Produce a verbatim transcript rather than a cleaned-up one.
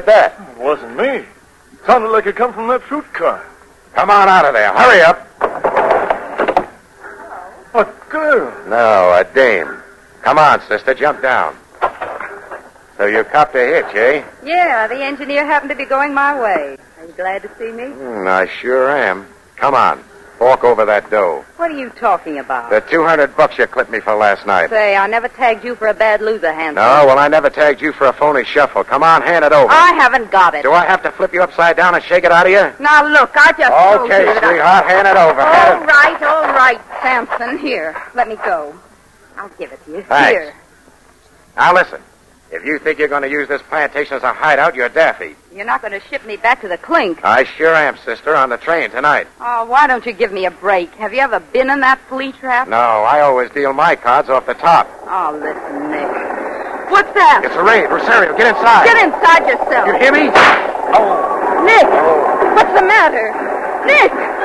did that? It wasn't me. Sounded like it come from that fruit car. Come on out of there. Hurry up. A girl. No, a dame. Come on, sister. Jump down. So you copped a hitch, eh? Yeah, the engineer happened to be going my way. Are you glad to see me? Mm, I sure am. Come on. Fork over that dough. What are you talking about? The two hundred bucks you clipped me for last night. Say, I never tagged you for a bad loser, Hanson. No, well, I never tagged you for a phony shuffle. Come on, hand it over. I haven't got it. Do I have to flip you upside down and shake it out of you? Now, look, I just told Okay, you that I- sweetheart, hand it over. Hand All it- right, all right, Samson. Here, let me go. I'll give it to you. Thanks. Here. Now, listen. If you think you're going to use this plantation as a hideout, you're daffy. You're not going to ship me back to the clink. I sure am, sister, on the train tonight. Oh, why don't you give me a break? Have you ever been in that flea trap? No, I always deal my cards off the top. Oh, listen, Nick. What's that? It's a raid. Rosario, get inside. Get inside yourself. You hear me? Oh. Nick, what's the matter? Nick!